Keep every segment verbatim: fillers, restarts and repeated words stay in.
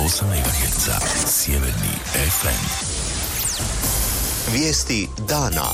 osam megaherca. Sjeverni ef em. Vijesti dana.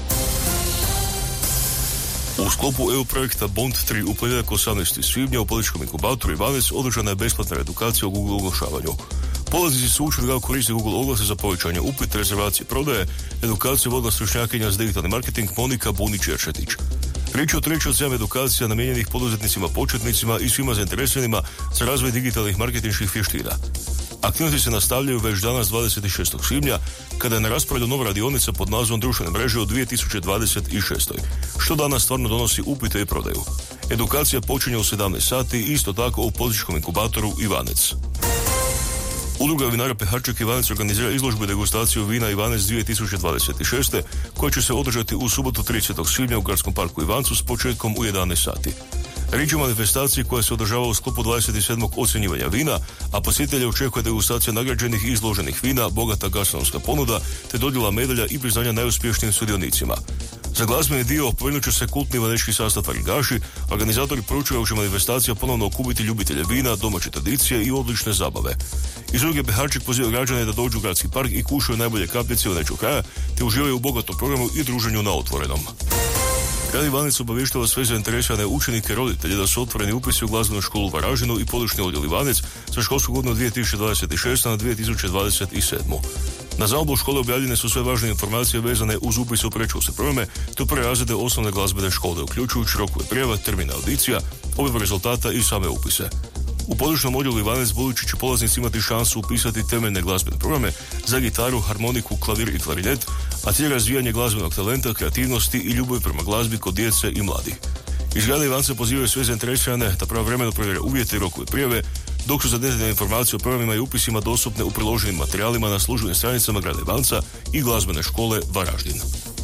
U sklopu E U projekta Bond tri u ponedjeljak osamnaestog svibnja u političkom inkubatoru Ivanec održana je besplatna edukacija o Google oglašavanju. Polaznici su učili kako koristiti Google oglase za povećanje upita, rezervacije, prodaje. Edukaciju vodila stručnjakinja za digitalni marketing Monika Bunić-Jeršetić. Riječ je o trećoj od sedam edukacija namijenjenih poduzetnicima, početnicima i svima zainteresiranima za razvoj digitalnih marketinških vještina. Aktivnosti se nastavljaju već danas dvadeset šestog svibnja, kada je na rasporedu nova radionica pod nazivom Društvene mreže u dvije tisuće dvadeset šestoj. Što danas stvarno donosi upite i prodaju. Edukacija počinje u sedamnaest sati, isto tako u političkom inkubatoru Ivanec. Udruga vinara Peharček Ivanec organizira izložbu i degustaciju vina Ivanec dvije tisuće dvadeset šeste koja će se održati u subotu tridesetog svibnja u Gradskom parku Ivancu s početkom u jedanaest sati. Riječ je o manifestaciji koja se održava u sklopu dvadeset sedmog ocjenjivanja vina, a posjetitelje očekuje degustacija nagrađenih i izloženih vina, bogata gastronomska ponuda, te dodjela medalja i priznanja najuspješnijim sudionicima. Za glazbeni dio povrnut će se kultni ivanečki sastav Farigaši. Organizatori poručuju da će manifestacija ponovno okupiti ljubitelje vina, domaće tradicije i odlične zabave. Iz udruge Peharček poziva građane da dođu u Gradski park i kušaju najbolje kapljice ivanečkog kraja, te uživaju u bogatom programu i druženju na otvorenom. Grad Ivanec obavještava sve zainteresirane učenike, roditelje da su otvoreni upisi u glazbenu školu u Varaždinu i područni odjel Ivanec za školsku godinu dvije tisuće dvadeset šeste na dvije tisuće dvadeset sedmu. Na zamolbu škole objavljene su sve važne informacije vezane uz upise u predškolske programe te u prve razrede osnovne glazbene škole, uključujući rokove prijava, termine audicija, objavu rezultata i same upise. U područnom odjelu Ivanec budući će polaznici imati šansu upisati temeljne glazbene programe za gitaru, harmoniku, klavir i klarinet, a cilj je razvijanje glazbenog talenta, kreativnosti i ljubavi prema glazbi kod djece i mladih. Iz grada Ivanca pozivaju sve zainteresirane da pravovremeno provjere uvjete i rokove prijave, dok su za detaljne informacije o programima i upisima dostupne u priloženim materijalima na službenim stranicama grada Ivanca i glazbene škole Varaždin.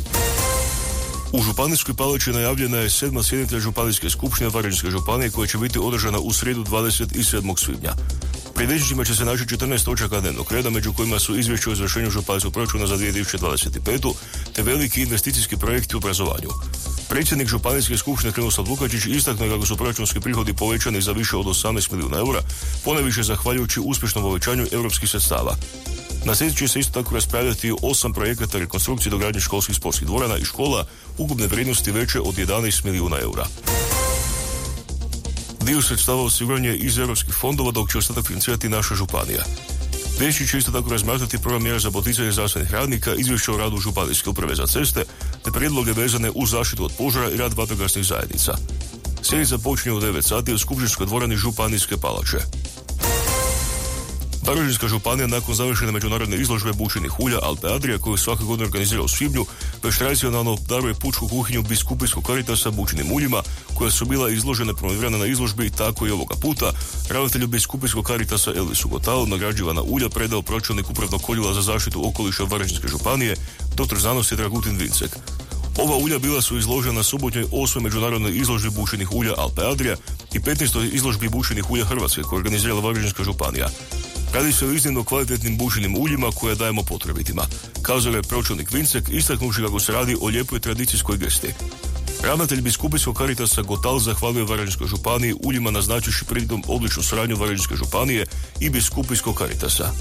U Županijskoj palači najavljena je sedma sjednica Županijske skupštine Varaždinske županije koja će biti održana u srijedu dvadeset sedmog svibnja. Pred vijećnicima će se naći četrnaest točaka dnevnog reda, među kojima su izvješće o izvršenju županijskog proračuna za dvije tisuće dvadeset petu te veliki investicijski projekti u obrazovanju. Predsjednik Županijske skupštine Krunoslav Lukačić istaknuo je kako su proračunski prihodi povećani za više od osamnaest milijuna eura, ponajviše zahvaljujući uspješnom povećanju europskih sredstava. Na sjednici će se isto tako raspravljati o osam projekata rekonstrukcije dogradnje školskih sportskih dvorana i škola ukupne vrijednosti veće od jedanaest milijuna eura. Dio sredstava osiguranje iz europskih fondova, dok će ostatak financirati naša županija. Vijeće će isto tako razmatrati program mjera za poticanje zdravstvenih radnika, izvješće o radu Županijske uprave za ceste, te prijedloge vezane uz zaštitu od požara i rad vatrogasnih zajednica. Sjednica počinje u devet sati u skupštinskoj dvorani Županijske palače. Varaždinska županija nakon završene međunarodne izložbe bučenih ulja Alpe Adria, koju svake godine organizira u svibnju, već tradicionalno daruje pučku kuhinju biskupijskog karitasa bučenim uljima, koja su bila izložene promovirana na izložbi, tako i ovoga puta. Ravnatelju biskupijskog karitasa Elvisu Gotalu nagrađivana ulja predao pročelnik upravnog odjela za zaštitu okoliša Varaždinske županije, doktor znanosti Dragutin Vincek. Ova ulja bila su izložena na subotnjoj osmoj međunarodnoj izložbi bučenih ulja Alpe Adria i petnaestoj izložbi bučenih ulja Hrvatske, koju je organizirala Varaždinska županija. Radi se o iznimno kvalitetnim bučenim uljima koje dajemo potrebitima, kazao je pročelnik Vincek, istaknuši kako se radi o lijepoj tradicijskoj gesti. Ravnatelj biskupijskog karitasa Gotal zahvalio Varaždinskoj županiji uljima, naznačivši pritom odličnu suradnju Varaždinske županije i biskupijskog karitasa.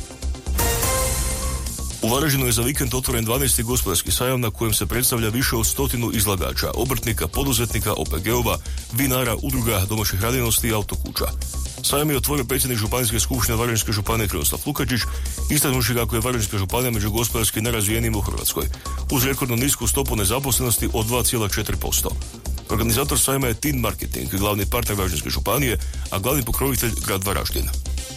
U Varaždinu je za vikend otvoren dvanaesti gospodarski sajam na kojem se predstavlja više od stotinu izlagača, obrtnika, poduzetnika, O P G-ova, vinara, udruga, domaćih radinosti i autokuća. Sajam je otvorio predsjednik Županijske skupštine Varaždinske županije Krunoslav Lukačić, istaknuši kako je Varaždinska županija među gospodarski nerazvijenijim u Hrvatskoj, uz rekordno nisku stopu nezaposlenosti od dva zarez četiri posto. Organizator sajma je Tin Marketing, glavni partner Varaždinske županije, a glavni pokrovitelj grad Varaždin.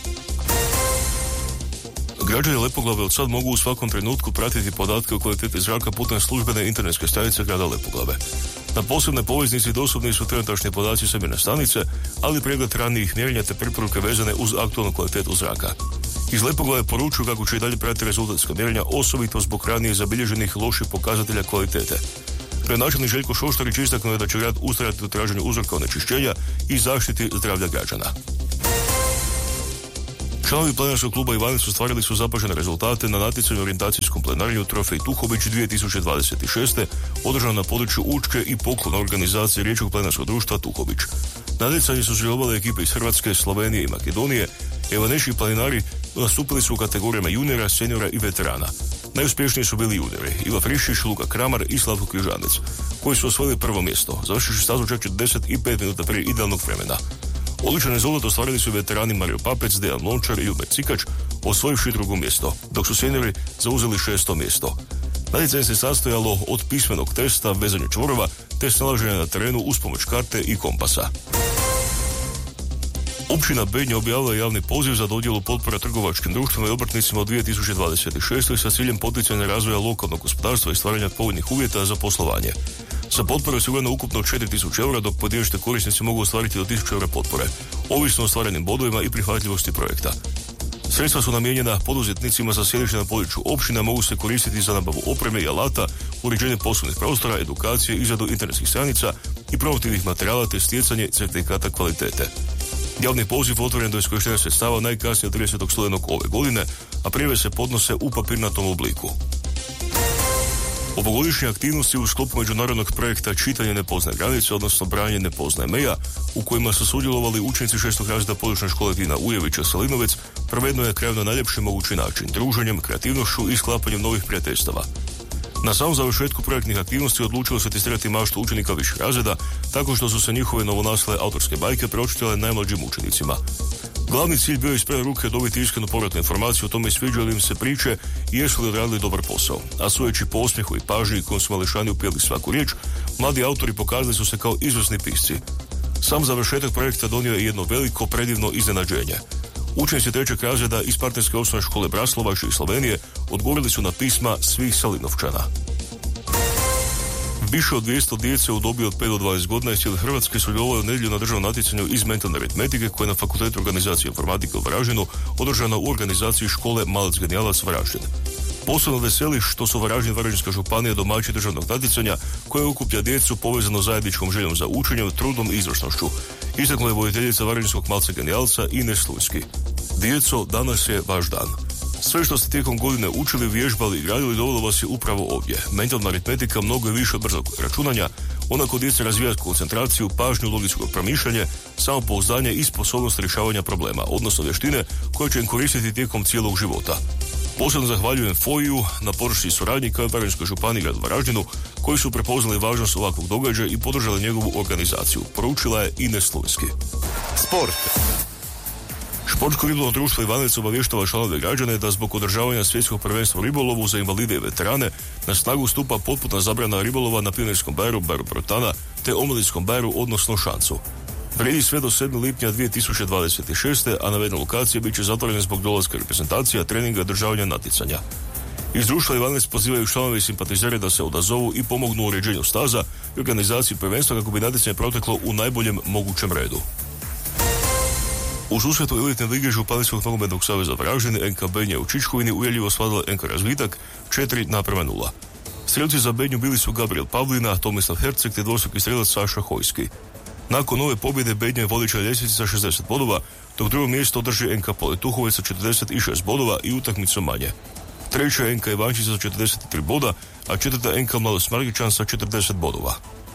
Građani Lepoglave od sad mogu u svakom trenutku pratiti podatke o kvaliteti zraka putem službene internetske stranice grada Lepoglave. Na posebnoj poveznici dostupni su trenutačni podaci sa mjerne stanice, ali pregled ranijih mjerenja te preporuke vezane uz aktualnu kvalitetu zraka. Iz Lepoglave poručuju kako će i dalje pratiti rezultatska mjerenja, osobito zbog ranije zabilježenih loših pokazatelja kvalitete. Gradonačelnik Željko Šoštarić istaknuo je da će grad ustrajati u traženju uzroka onečišćenja i zaštiti zdravlja građana. Članovi planinarskog kluba Ivanec ostvarili su zapažene rezultate na natjecanju orijentacijskom planinarenju Trofej Tuhobić dvije tisuće dvadeset šeste održano na području Učke i poklona organizacije Riječkog planinarskog društva Tuhobić. Na natjecanju su sudjelovale ekipe iz Hrvatske, Slovenije i Makedonije Evaneši planinari nastupili su u kategorijama juniora, seniora i veterana. Najuspješniji su bili juniori Iva Frišić, Luka Kramar i Slavko Križanec, koji su osvojili prvo mjesto, završivši stazu čak četrdeset pet minuta prije idealnog vremena. Odličan rezultat ostvarili su veterani Mario Papec, Dejan Lončar i Ljubomir Cikač, osvojivši drugo mjesto, dok su seniori zauzeli šesto mjesto. Natjecanje se sastojalo od pismenog testa, vezanja čvorova, te snalaženja na terenu uz pomoć karte i kompasa. Općina Bednje objavila javni poziv za dodjelu potpora trgovačkim društvima i obrtnicima u dvije tisuće dvadeset šestoj sa ciljem poticanja razvoja lokalnog gospodarstva i stvaranja povoljnih uvjeta za poslovanje. Za potpore je osigurano ukupno četiri tisuće eura, dok pojedinačni korisnici mogu ostvariti do tisuću eura potpore, ovisno o ostvarenim bodovima i prihvatljivosti projekta. Sredstva su namijenjena poduzetnicima za sjedište na području općina, mogu se koristiti za nabavu opreme i alata, uređenje poslovnih prostora, edukacije, izradu internetskih stranica i promotivnih materijala te stjecanje certifikata kvalitete. Javni poziv otvoren do iskorištenja sredstava najkasnije od tridesetog studenog ove godine, a prijave se podnose u papirnatom obliku. Ovogodišnje aktivnosti u sklopu međunarodnog projekta Čitanje ne poznaje granice, odnosno Branje ne poznaje meja, u kojima su sudjelovali učenici šestog razreda područne škole Tina Ujevića Salinovec, provedeno je kraj na najljepši mogući način, druženjem, kreativnošću i sklapanjem novih prijateljstava. Na samom završetku projektnih aktivnosti odlučilo se testirati maštu učenika viših razreda, tako što su se njihove novonastale autorske bajke pročitale najmlađim učenicima. Glavni cilj bio je iz prve ruke dobiti iskrenu povratnu informaciju o tome sviđaju li im se priče i jesu li odradili dobar posao. A sujeći po osmijehu i pažnji kojom su mališani upijeli svaku riječ, mladi autori pokazali su se kao izvrsni pisci. Sam završetak projekta donio je jedno veliko, predivno iznenađenje. Učenici trećeg razreda iz partnerske osnovne škole Braslovače iz Slovenije odgovorili su na pisma svih Salinovčana. Više od dvjesto djece u dobi od pet do dvadeset godina iz cijele Hrvatske sudjelovalo u nedjelju na državnom natjecanju iz mentalne aritmetike koje je na Fakultetu organizacije informatike u Varaždinu održana u organizaciji škole Malac Genijalac Varaždin. Posebno veseli što su Varaždin i Varaždinska županija domaći državnog natjecanja koje okuplja djecu povezano zajedničkom željom za učenjem, trudom i izvrsnošću. Istaknula je voditeljica Varaždinskog Malca Genijalca Ines Slujski. Djeco, danas je vaš dan. Sve što ste tijekom godine učili, vježbali i gradili dovoljno vas je upravo ovdje. Mentalna aritmetika mnogo je više od brzog računanja, ona kod djece razvija koncentraciju, pažnju, logičko promišljanje, samopouzdanje i sposobnost rješavanja problema, odnosno vještine koje će im koristiti tijekom cijelog života. Posebno zahvaljujem F O I-u na podršci suradnji kao i Varaždinskoj županiji i gradu Varaždinu, koji su prepoznali važnost ovakvog događaja i podržali njegovu organizaciju, poručila je Ines Slujski. Sport. Športsko ribolovno društvo Ivanec obavještava članove građane da zbog održavanja svjetskog prvenstva u ribolovu za invalide i veterane na snagu stupa potpuna zabrana ribolova na Pionirskom baru, baru Protana te Omladinskom baru, odnosno Šancu. Vrijedi sve do sedmog lipnja dvije tisuće dvadeset šeste. a navedene lokacije bit će zatvorene zbog dolaska reprezentacija, treninga i održavanja natjecanja. Iz društva Ivanec pozivaju članove i simpatizere da se odazovu i pomognu u uređenju staza i organizaciji prvenstva kako bi natjecanje proteklo u najboljem mogućem redu. U susretu elitne lige Županijskog nogometnog saveza Varaždin N K Bednje u Čičkovini uvjerljivo svladala N K Razvitak četiri naprema nula. Strelci za Bednju bili su Gabriel Pavlina, Tomislav Herceg te dvostruki strelac Saša Hojski. Nakon ove pobjede Bednja je vodeća ljestvici sa šezdeset bodova, dok drugo mjesto drži N K Poletuhovac sa četrdeset šest bodova i utakmicom manje. Treća je N K Ivančica sa četrdeset tri boda, a četvrta N K Mladost Margičan sa četrdeset bodova.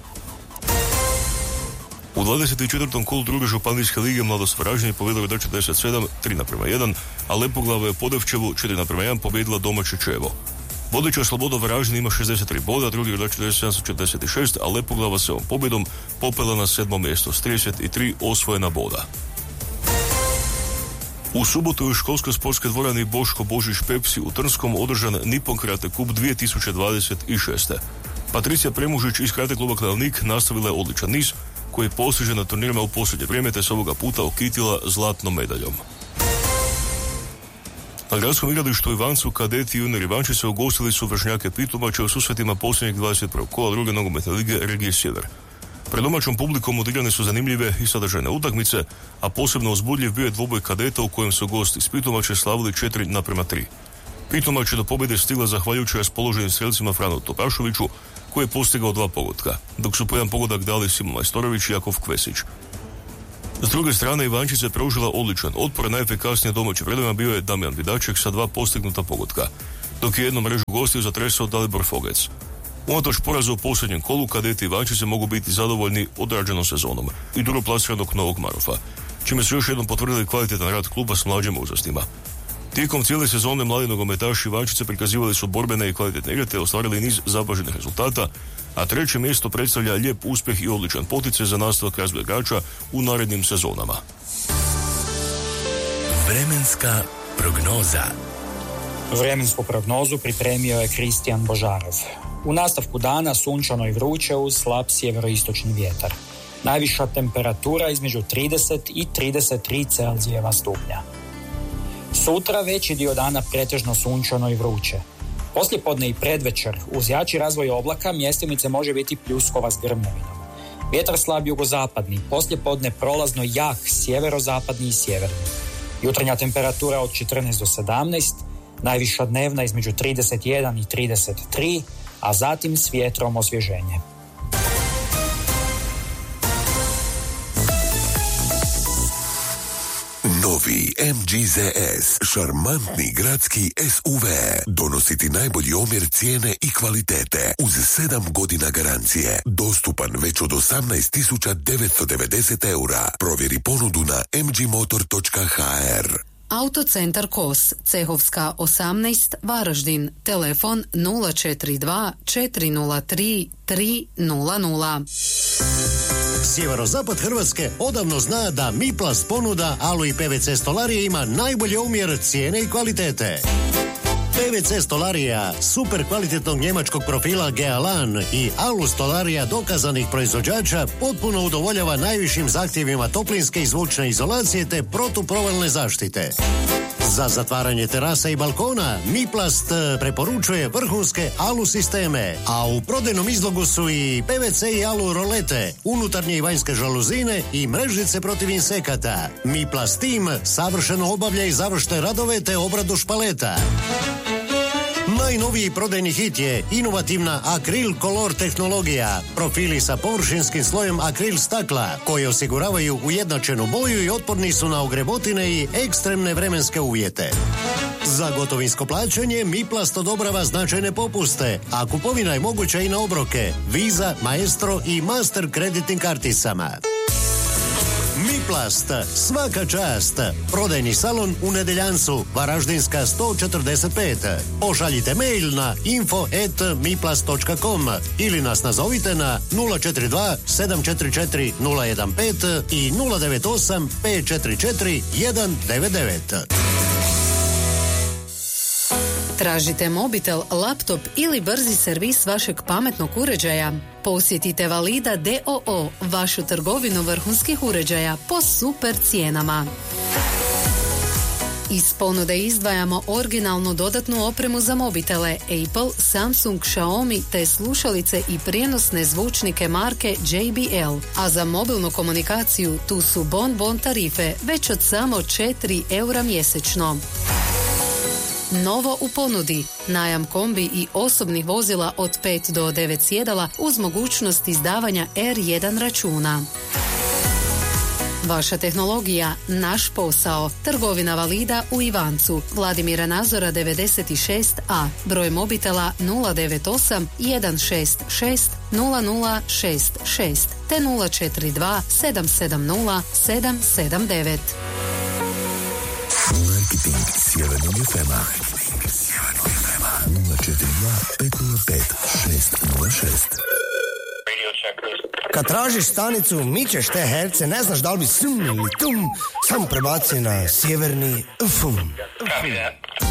U dvadeset četvrtom kolu druge županijske lige Mladost Varaždin je pobjedila do četrdeset sedam, tri naprema jedan, a Lepoglava je Podevčevu četiri naprema jedan pobjedila domaće Čevo. Vodeća Sloboda Varaždin ima šezdeset tri boda, drugi je četrdeset sedam sa četrdeset šest, a Lepoglava se ovom pobjedom popela na sedmo mjesto s trideset tri osvojena boda. U subotu je u školskoj sportskoj dvorani Boško Božić Pepsi u Trnskom održan Nippon Karate Cup dvije tisuće dvadeset šeste. Patricija Premužić iz Karate kluba Klenovnik nastavila je odličan niz koji je postižen na turnirima u posljednje vrijeme te se ovoga puta okitila zlatnom medaljom. Na gradskom igralištu u Ivancu kadeti i juniori Ivančice ugostili su vršnjake Pitumače u susretima posljednjeg dvadeset prvog kola druge nogometne lige Regije Sjever. Pred domaćom publikom odigrane su zanimljive i sadržajne utakmice, a posebno uzbudljiv bio je dvoboj kadeta u kojem su gosti iz Pitumače slavili četiri naprema tri. Pitumač je do pobjede stigla zahvaljujući raspoloženim strelcima Franu Topašoviću, koji je postigao dva pogotka, dok su po jedan pogodak dali Simon Majstorović i Jakov Kvesić. S druge strane, Ivančica je pružila odličan otpor, najefikasnije domaće vredovima bio je Damjan Vidaček sa dva postignuta pogotka, dok je jednu mrežu gostiju zatresao Dalibor Fogec. Unatoč poraza u posljednjem kolu, kadeti Ivančice mogu biti zadovoljni odrađenom sezonom i drugo plasiranog Novog Marofa. čime su još jednom potvrdili kvalitetan rad kluba s mlađim uzrastima. Tijekom cijele sezone mladi nogometaši Ivančice prikazivali su borbene i kvalitetne igre te ostvarili niz zapaženih rezultata, a treće mjesto predstavlja lijep uspjeh i odličan poticaj za nastavak razvoja igrača u narednim sezonama. Vremenska prognoza. Vremensku prognozu pripremio je Kristijan Božarov. U nastavku dana sunčano i vruće uz slab sjeveroistočni vjetar. Najviša temperatura između trideset i trideset tri Celzijeva stupnja. Sutra veći dio dana pretežno sunčano i vruće. Poslijepodne i predvečer uz jači razvoj oblaka mjestimice može biti pljuskova s grmljavinom. Vjetar slab jugozapadni, poslijepodne prolazno jak sjeverozapadni i sjeverni. Jutarnja temperatura od četrnaest do sedamnaest, najviša dnevna između trideset jedan i trideset tri, a zatim s vjetrom osvježenje. Novi M G Z S, šarmantni gradski S U V, donosi ti najbolji omjer cijene i kvalitete uz sedam godina garancije. Dostupan već od osamnaest tisuća devetsto devedeset eura. Provjeri ponudu na em ge motor točka ha er. Autocentar Kos, Cehovska osamnaest, Varaždin, telefon nula četiri dva četiri nula tri tri nula nula. Sjeverozapad Hrvatske odavno zna da Miplast ponuda alu i P V C stolarije ima najbolji omjer cijene i kvalitete. P V C stolarija super kvalitetnog njemačkog profila Gealan i alu stolarija dokazanih proizvođača potpuno udovoljava najvišim zahtjevima toplinske i zvučne izolacije te protuprovalne zaštite. Za zatvaranje terasa i balkona Miplast preporučuje vrhunske alu sisteme, a u prodajnom izlogu su i P V C i alu rolete, unutarnje i vanjske žaluzine i mrežnice protiv insekata. Miplast tim savršeno obavlja i završne radove te obradu špaleta. Najnoviji prodajni hit je inovativna Akril Color tehnologija, profili sa površinskim slojem akril stakla, koji osiguravaju ujednačenu boju i otporni su na ogrebotine i ekstremne vremenske uvjete. Za gotovinsko plaćanje Miplast odobrava značajne popuste, a kupovina je moguća i na obroke, Visa, Maestro i Master kreditnim karticama. Miplast, svaka čast. Prodajni salon u Nedeljancu, Varaždinska sto četrdeset pet. Pošaljite mail na info at miplast točka com ili nas nazovite na nula četiri dva sedam četiri četiri nula jedan pet i nula devet osam pet četiri četiri jedan devet devet. Tražite mobitel, laptop ili brzi servis vašeg pametnog uređaja? Posjetite Valida d o o, vašu trgovinu vrhunskih uređaja po super cijenama. Iz ponude izdvajamo originalnu dodatnu opremu za mobitele Apple, Samsung, Xiaomi te slušalice i prijenosne zvučnike marke J B L. A za mobilnu komunikaciju tu su bon bon tarife već od samo četiri eura mjesečno. Novo u ponudi, najam kombi i osobnih vozila od pet do devet sjedala uz mogućnost izdavanja er jedan računa. Vaša tehnologija, naš posao. Trgovina Valida u Ivancu, Vladimira Nazora devedeset šest a, broj mobitela nula devet osam jedan šest šest nula nula šest šest te nula četiri dva sedam sedam nula sedam sedam devet. Marketing Sjevernog F M-a. nula četiri dva pet nula pet šest nula šest. Kad tražiš stanicu, mičeš te herce, ne znaš da li bi sum ili tum, samo prebaci na sjeverni fum.